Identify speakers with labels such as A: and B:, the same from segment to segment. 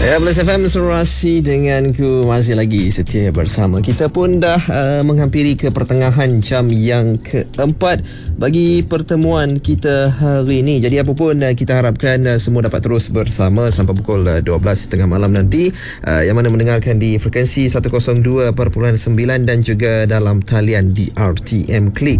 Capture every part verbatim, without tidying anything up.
A: Ya, Plus F M Serasi denganku masih lagi setia bersama. Kita pun dah uh, menghampiri ke pertengahan jam yang keempat bagi pertemuan kita hari ini. Jadi apa pun uh, kita harapkan uh, semua dapat terus bersama sampai pukul uh, dua belas tiga puluh malam nanti, uh, yang mana mendengarkan di frekuensi seratus dua perpuluhan sembilan dan juga dalam talian di R T M Klik.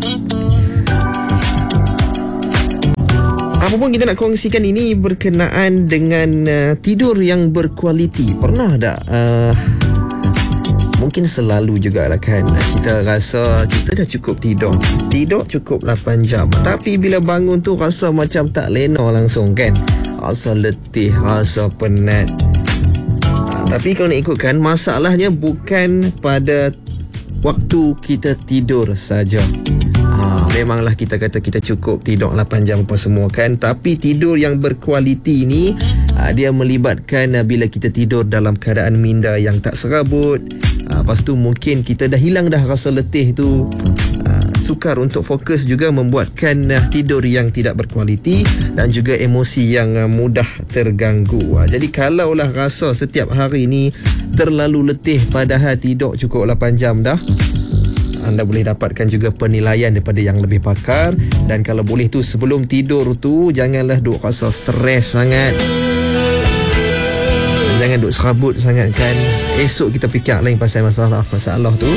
A: Apapun kita nak kongsikan ini berkenaan dengan uh, tidur yang berkualiti. Pernah tak? Uh, mungkin selalu jugalah kan, kita rasa kita dah cukup tidur. Tidur cukup lapan jam. Tapi bila bangun tu rasa macam tak lena langsung kan. Rasa letih, rasa penat. Uh, tapi kalau nak ikutkan, masalahnya bukan pada waktu kita tidur saja. Ha, memanglah kita kata kita cukup tidur lapan jam apa semua kan, tapi tidur yang berkualiti ni ha, dia melibatkan ha, bila kita tidur dalam keadaan minda yang tak serabut. Ha, lepas tu mungkin kita dah hilang dah rasa letih tu. Ha, sukar untuk fokus juga membuatkan ha, tidur yang tidak berkualiti dan juga emosi yang ha, mudah terganggu. Ha, jadi kalaulah rasa setiap hari ni terlalu letih padahal tidur cukup lapan jam dah, anda boleh dapatkan juga penilaian daripada yang lebih pakar. Dan kalau boleh tu sebelum tidur tu janganlah duk rasa stres sangat, jangan duk serabut sangat kan. Esok kita fikir lain pasal masalah-masalah tu,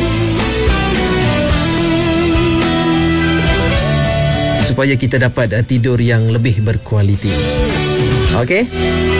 A: supaya kita dapat tidur yang lebih berkualiti. Okey?